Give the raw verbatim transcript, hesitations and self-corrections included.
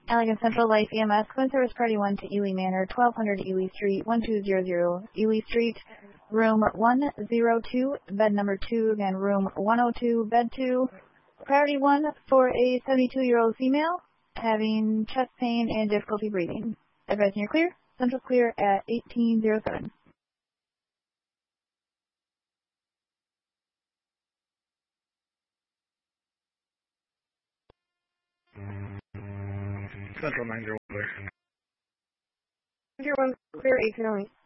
Allegan Central Life E M S, Quinn Service Party one to Ely Manor, twelve hundred Ely Street, one two zero zero, Ely Street, room one oh two, bed number two, again, room one oh two, bed two, priority one for a seventy-two-year-old female having chest pain and difficulty breathing. Advising you're clear, Central clear at eighteen oh seven. Central nine zero one clear. nine zero one clear, eighteen oh eight.